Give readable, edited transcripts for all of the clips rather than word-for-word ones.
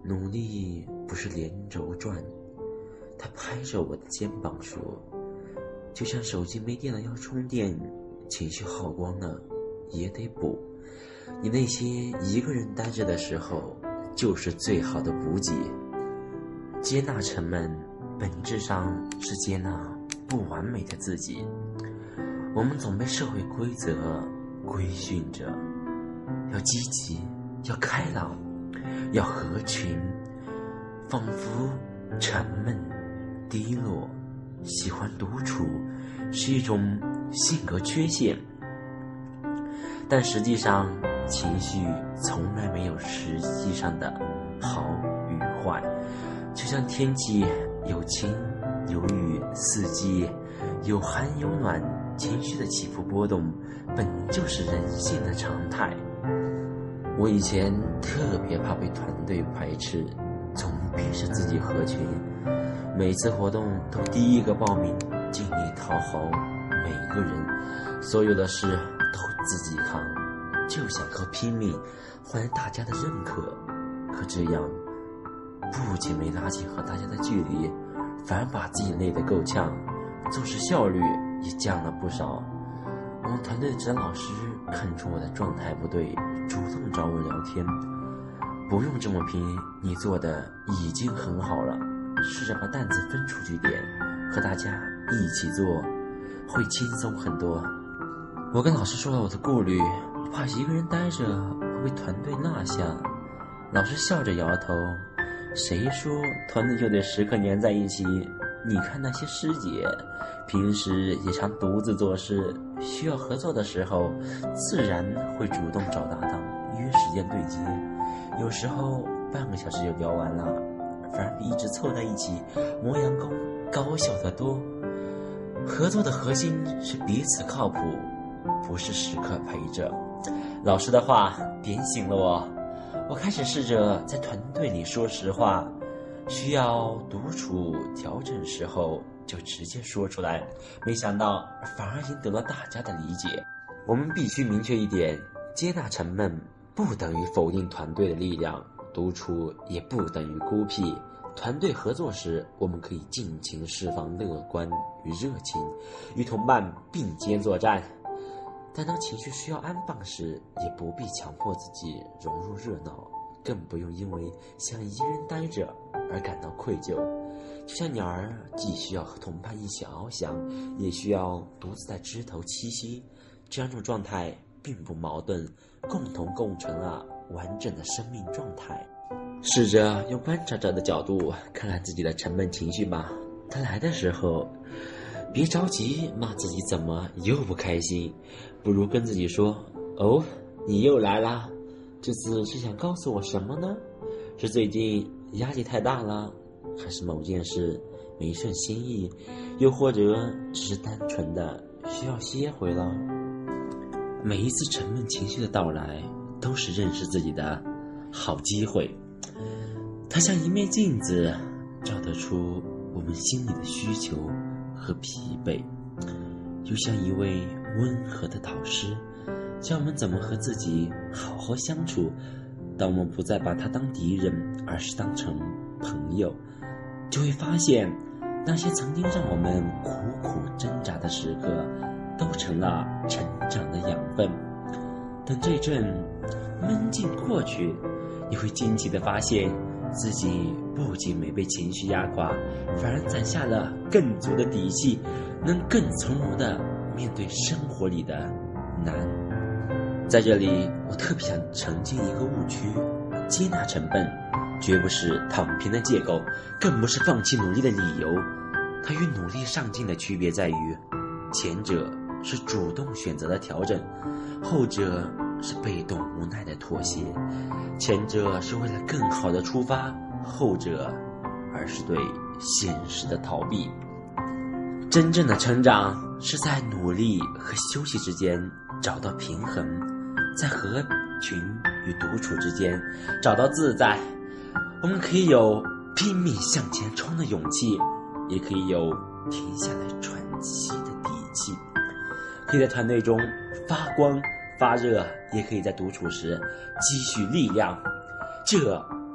努力不是连轴转。他拍着我的肩膀说，就像手机没电了要充电，情绪耗光了也得补。你那些一个人待着的时候，就是最好的补给。接纳沉闷，本质上是接纳不完美的自己。我们总被社会规则规训着，要积极，要开朗，要合群，仿佛沉闷、低落、喜欢独处是一种性格缺陷。但实际上，情绪从来没有实际上的好与坏，就像天气有晴有雨，四季有寒有暖，情绪的起伏波动本就是人性的常态。我以前特别怕被团队排斥，总逼着自己合群，每次活动都第一个报名，尽力讨好每个人，所有的事都自己扛，就想靠拼命换来大家的认可。可这样不仅没拉近和大家的距离，反而把自己累得够呛，做事效率也降了不少。我们团队的指导老师看出我的状态不对，主动找我聊天。不用这么拼，你做的已经很好了，试着把担子分出去点，和大家一起做，会轻松很多。我跟老师说了我的顾虑，我怕一个人待着会被团队落下。老师笑着摇头，谁说团队就得时刻黏在一起？你看那些师姐，平时也常独自做事，需要合作的时候，自然会主动找搭档，约时间对接。有时候半个小时就聊完了，反而比一直凑在一起磨洋工高效得多。合作的核心是彼此靠谱，不是时刻陪着。老师的话点醒了我，我开始试着在团队里说实话，需要独处调整时候就直接说出来，没想到反而赢得了大家的理解。我们必须明确一点，接纳沉闷不等于否定团队的力量，独处也不等于孤僻。团队合作时，我们可以尽情释放乐观与热情，与同伴并肩作战。但当情绪需要安放时，也不必强迫自己融入热闹，更不用因为想一个人待着而感到愧疚。就像鸟儿既需要和同伴一起翱翔，也需要独自在枝头栖息，这两种状态并不矛盾，共同构成了完整的生命状态。试着用观察者的角度看看自己的沉闷情绪吧，它来的时候别着急骂自己怎么又不开心，不如跟自己说，哦，你又来啦，这次是想告诉我什么呢？是最近压力太大了，还是某件事没顺心意，又或者只是单纯的需要歇会了？每一次沉闷情绪的到来都是认识自己的好机会，它像一面镜子，照得出我们心里的需求和疲惫，又像一位温和的导师，教我们怎么和自己好好相处。当我们不再把他当敌人，而是当成朋友，就会发现那些曾经让我们苦苦挣扎的时刻都成了成长的养分。等这阵闷劲过去，你会惊奇地发现自己不仅没被情绪压垮，反而攒下了更足的底气，能更从容地面对生活里的难。在这里，我特别想澄清一个误区，接纳沉闷绝不是躺平的借口，更不是放弃努力的理由。它与努力上进的区别在于，前者是主动选择的调整，后者是被动无奈的妥协。前者是为了更好的出发，后者而是对现实的逃避。真正的成长是在努力和休息之间找到平衡，在合群与独处之间找到自在。我们可以有拼命向前冲的勇气，也可以有停下来喘息的底气。可以在团队中发光发热，也可以在独处时积蓄力量。这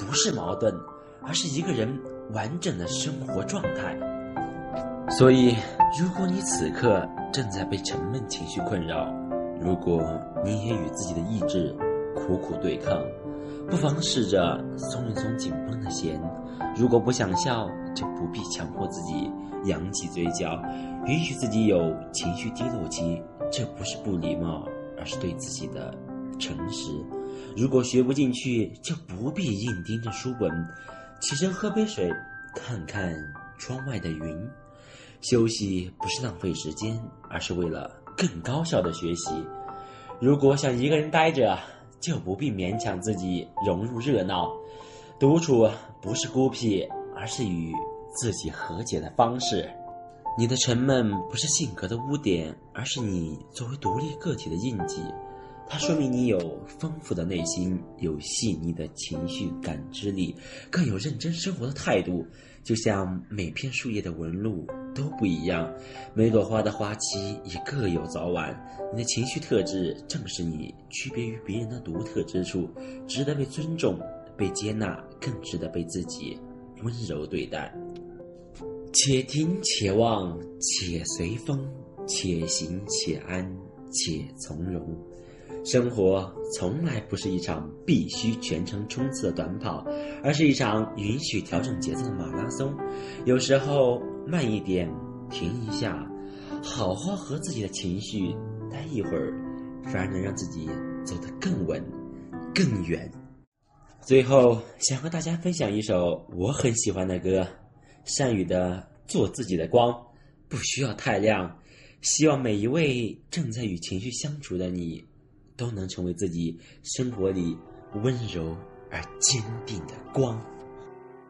不是矛盾，而是一个人完整的生活状态。所以，如果你此刻正在被沉闷情绪困扰，如果你也与自己的意志苦苦对抗，不妨试着松一松紧绷的弦。如果不想笑，就不必强迫自己扬起嘴角，允许自己有情绪低落期。这不是不礼貌，而是对自己的诚实。如果学不进去，就不必硬盯着书本，起身喝杯水，看看窗外的云。休息不是浪费时间，而是为了更高效的学习。如果想一个人待着，就不必勉强自己融入热闹。独处不是孤僻，而是与自己和解的方式。你的沉闷不是性格的污点，而是你作为独立个体的印记。它说明你有丰富的内心，有细腻的情绪感知力，更有认真生活的态度。就像每片树叶的纹路都不一样，每朵花的花期也各有早晚。你的情绪特质正是你区别于别人的独特之处，值得被尊重、被接纳，更值得被自己温柔对待。且听且望，且随风，且行且安，且从容。生活从来不是一场必须全程冲刺的短跑，而是一场允许调整节奏的马拉松。有时候慢一点，停一下，好好和自己的情绪待一会儿，反而能让自己走得更稳更远。最后想和大家分享一首我很喜欢的歌，善宇的做自己的光，不需要太亮。希望每一位正在与情绪相处的你，都能成为自己生活里温柔而坚定的光。